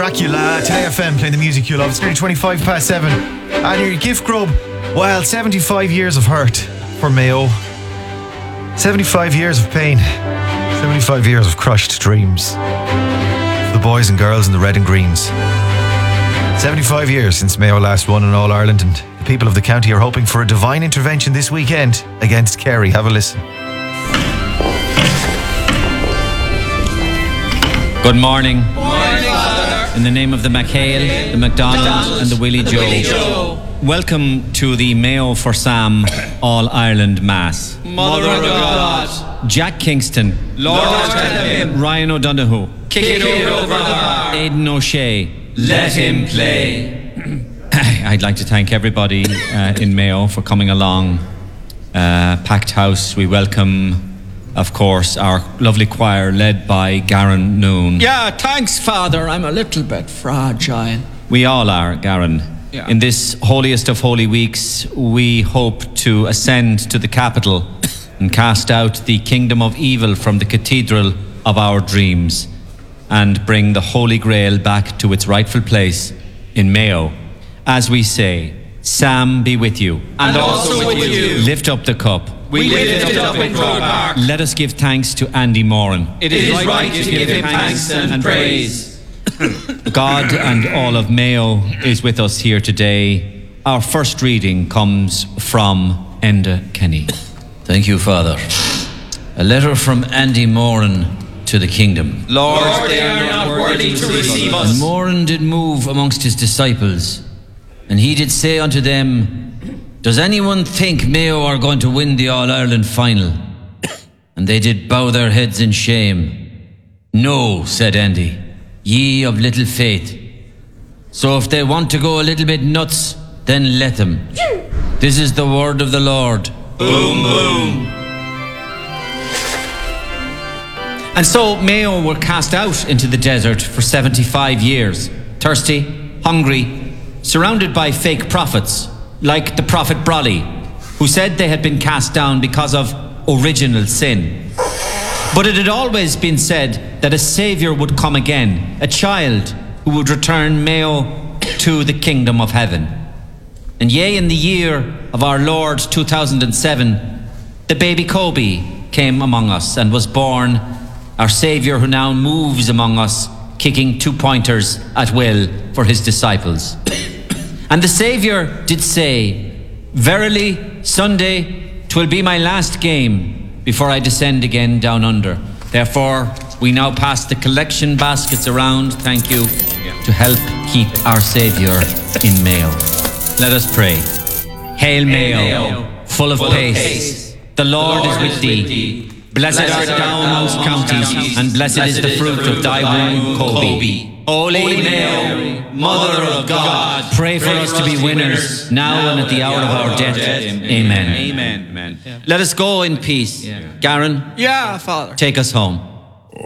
Dracula, Today FM, playing the music you love. It's nearly 25 past 7. And your gift grub, well, 75 years of hurt for Mayo. 75 years of pain. 75 years of crushed dreams. For the boys and girls in the red and greens. 75 years since Mayo last won in All Ireland, and the people of the county are hoping for a divine intervention this weekend against Kerry. Have a listen. Good morning. Morning, Father. In the name of the McHale, the McDonald and the Willie Joe. Welcome to the Mayo for Sam All Ireland Mass. Mother of God. Jack Kingston. Lord help him. Ryan O'Donoghue. Kick it over the bar. Aidan O'Shea. Let him play. I'd like to thank everybody in Mayo for coming along. Packed house. We welcome, of course, our lovely choir led by Garen Noon. Yeah, thanks, Father. I'm a little bit fragile. We all are, Garen. Yeah. In this holiest of holy weeks, we hope to ascend to the capital and cast out the kingdom of evil from the cathedral of our dreams and bring the Holy Grail back to its rightful place in Mayo. As we say, Sam be with you. And also with you. Lift up the cup. We lift it up in Croke Park. Let us give thanks to Andy Moran. It is right to give him thanks and praise. God and all of Mayo is with us here today. Our first reading comes from Enda Kenny. Thank you, Father. A letter from Andy Moran to the kingdom. Lord, they are not worthy to receive us. And Moran did move amongst his disciples, and he did say unto them, Does anyone think Mayo are going to win the All-Ireland final? And they did bow their heads in shame. No, said Andy, ye of little faith. So if they want to go a little bit nuts, then let them. This is the word of the Lord. Boom, boom. And so Mayo were cast out into the desert for 75 years, thirsty, hungry, surrounded by fake prophets, like the prophet Brawley, who said they had been cast down because of original sin. But it had always been said that a saviour would come again, a child who would return Mayo to the kingdom of heaven. And yea, in the year of our Lord 2007, the baby Kobe came among us and was born, our saviour who now moves among us, kicking 2-pointers at will for his disciples. And the saviour did say, Verily, Sunday, 'twill be my last game before I descend again down under. Therefore, we now pass the collection baskets around, thank you, to help keep our saviour in Mayo. Let us pray. Hail Mayo, full of pace. The Lord is with thee. Blessed art thou amongst counties, and blessed is the fruit of thy womb, Kobe. Holy Mayo, Mother of God, pray for us to be winners, now and at the hour of our death. Amen. Amen. Let us go in peace. Garen, Yeah, Father. take us home.